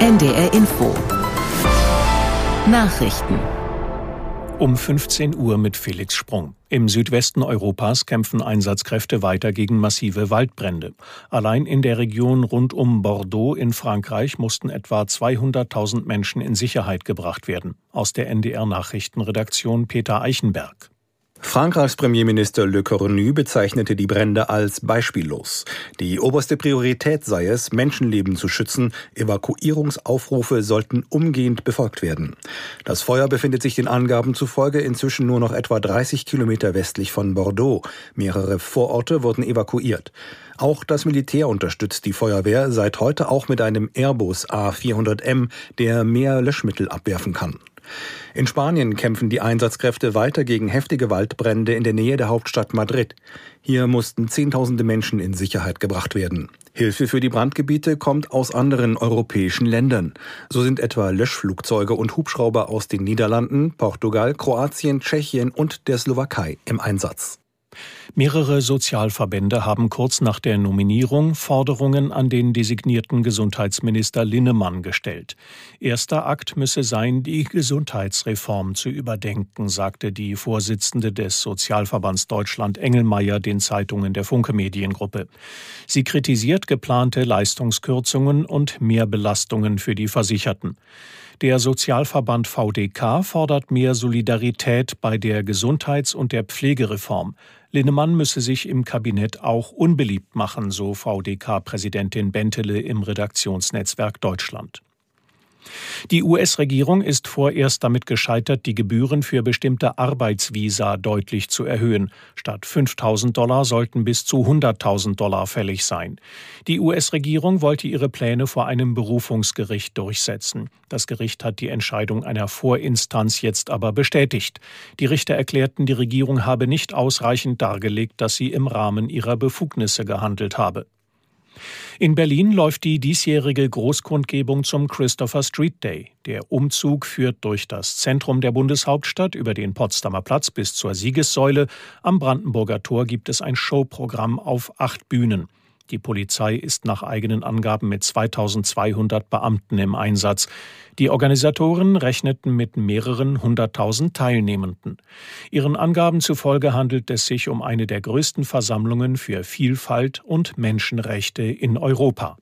NDR Info. Nachrichten. Um 15 Uhr mit Felix Sprung. Im Südwesten Europas kämpfen Einsatzkräfte weiter gegen massive Waldbrände. Allein in der Region rund um Bordeaux in Frankreich mussten etwa 200.000 Menschen in Sicherheit gebracht werden. Aus der NDR-Nachrichtenredaktion Peter Eichenberg. Frankreichs Premierminister Le Cornu bezeichnete die Brände als beispiellos. Die oberste Priorität sei es, Menschenleben zu schützen. Evakuierungsaufrufe sollten umgehend befolgt werden. Das Feuer befindet sich den Angaben zufolge inzwischen nur noch etwa 30 Kilometer westlich von Bordeaux. Mehrere Vororte wurden evakuiert. Auch das Militär unterstützt die Feuerwehr, seit heute auch mit einem Airbus A400M, der mehr Löschmittel abwerfen kann. In Spanien kämpfen die Einsatzkräfte weiter gegen heftige Waldbrände in der Nähe der Hauptstadt Madrid. Hier mussten Zehntausende Menschen in Sicherheit gebracht werden. Hilfe für die Brandgebiete kommt aus anderen europäischen Ländern. So sind etwa Löschflugzeuge und Hubschrauber aus den Niederlanden, Portugal, Kroatien, Tschechien und der Slowakei im Einsatz. Mehrere Sozialverbände haben kurz nach der Nominierung Forderungen an den designierten Gesundheitsminister Linnemann gestellt. Erster Akt müsse sein, die Gesundheitsreform zu überdenken, sagte die Vorsitzende des Sozialverbands Deutschland Engelmeier den Zeitungen der Funke Mediengruppe. Sie kritisiert geplante Leistungskürzungen und Mehrbelastungen für die Versicherten. Der Sozialverband VDK fordert mehr Solidarität bei der Gesundheits- und der Pflegereform. Linnemann müsse sich im Kabinett auch unbeliebt machen, so VDK-Präsidentin Bentele im Redaktionsnetzwerk Deutschland. Die US-Regierung ist vorerst damit gescheitert, die Gebühren für bestimmte Arbeitsvisa deutlich zu erhöhen. Statt $5.000 sollten bis zu $100.000 fällig sein. Die US-Regierung wollte ihre Pläne vor einem Berufungsgericht durchsetzen. Das Gericht hat die Entscheidung einer Vorinstanz jetzt aber bestätigt. Die Richter erklärten, die Regierung habe nicht ausreichend dargelegt, dass sie im Rahmen ihrer Befugnisse gehandelt habe. In Berlin läuft die diesjährige Großkundgebung zum Christopher Street Day. Der Umzug führt durch das Zentrum der Bundeshauptstadt über den Potsdamer Platz bis zur Siegessäule. Am Brandenburger Tor gibt es ein Showprogramm auf 8 Bühnen. Die Polizei ist nach eigenen Angaben mit 2200 Beamten im Einsatz. Die Organisatoren rechneten mit mehreren 100.000 Teilnehmenden. Ihren Angaben zufolge handelt es sich um eine der größten Versammlungen für Vielfalt und Menschenrechte in Europa.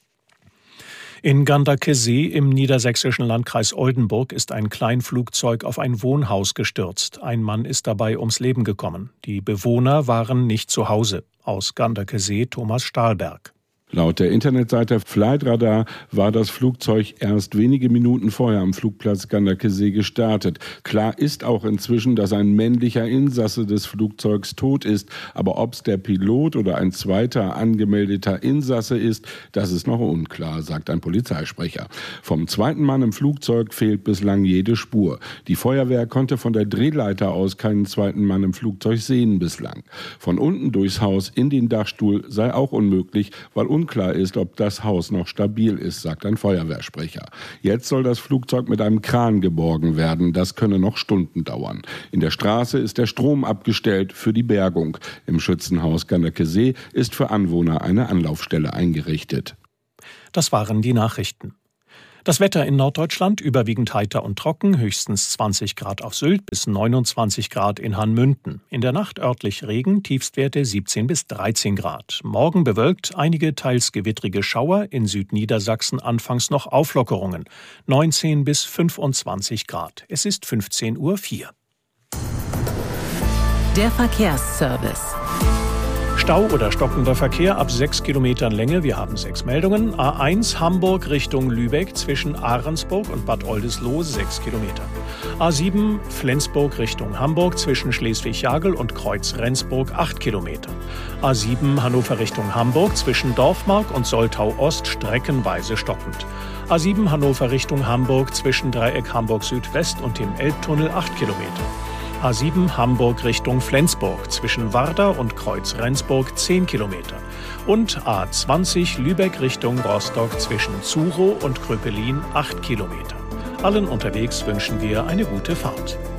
In Ganderkesee im niedersächsischen Landkreis Oldenburg ist ein Kleinflugzeug auf ein Wohnhaus gestürzt. Ein Mann ist dabei ums Leben gekommen. Die Bewohner waren nicht zu Hause. Aus Ganderkesee Thomas Stahlberg. Laut der Internetseite Flightradar war das Flugzeug erst wenige Minuten vorher am Flugplatz Ganderkesee gestartet. Klar ist auch inzwischen, dass ein männlicher Insasse des Flugzeugs tot ist. Aber ob es der Pilot oder ein zweiter angemeldeter Insasse ist, das ist noch unklar, sagt ein Polizeisprecher. Vom zweiten Mann im Flugzeug fehlt bislang jede Spur. Die Feuerwehr konnte von der Drehleiter aus keinen zweiten Mann im Flugzeug sehen bislang. Von unten durchs Haus in den Dachstuhl sei auch unmöglich, weil unklar ist, ob das Haus noch stabil ist, sagt ein Feuerwehrsprecher. Jetzt soll das Flugzeug mit einem Kran geborgen werden. Das könne noch Stunden dauern. In der Straße ist der Strom abgestellt für die Bergung. Im Schützenhaus Ganderkesee ist für Anwohner eine Anlaufstelle eingerichtet. Das waren die Nachrichten. Das Wetter in Norddeutschland überwiegend heiter und trocken, höchstens 20 Grad auf Sylt bis 29 Grad in Hanmünden. In der Nacht örtlich Regen, Tiefstwerte 17 bis 13 Grad. Morgen bewölkt, einige teils gewittrige Schauer, in Südniedersachsen anfangs noch Auflockerungen. 19 bis 25 Grad. Es ist 15:04 Uhr. Der Verkehrsservice. Stau oder stockender Verkehr ab 6 Kilometern Länge. Wir haben 6 Meldungen. A1 Hamburg Richtung Lübeck zwischen Ahrensburg und Bad Oldesloe 6 Kilometer. A7 Flensburg Richtung Hamburg zwischen Schleswig-Jagel und Kreuz Rendsburg 8 Kilometer. A7 Hannover Richtung Hamburg zwischen Dorfmark und Soltau Ost streckenweise stockend. A7 Hannover Richtung Hamburg zwischen Dreieck Hamburg Südwest und dem Elbtunnel 8 Kilometer. A7 Hamburg Richtung Flensburg zwischen Warder und Kreuz Rendsburg 10 Kilometer. Und A20 Lübeck Richtung Rostock zwischen Zurow und Kröpelin 8 Kilometer. Allen unterwegs wünschen wir eine gute Fahrt.